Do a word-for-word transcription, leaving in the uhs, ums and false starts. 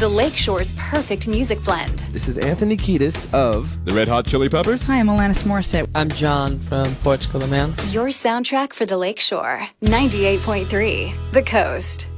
the Lakeshore's perfect music blend. This is Anthony Kiedis of the Red Hot Chili Peppers. Hi, I'm Alanis Morissette. I'm John from Portugal, the Man. Your soundtrack for the Lakeshore. ninety-eight point three, The Coast.